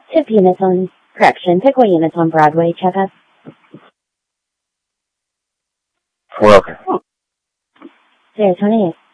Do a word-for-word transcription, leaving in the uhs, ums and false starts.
Tip units on, correction, pick what units on Broadway, checkup. Four, okay. zero twenty-eight.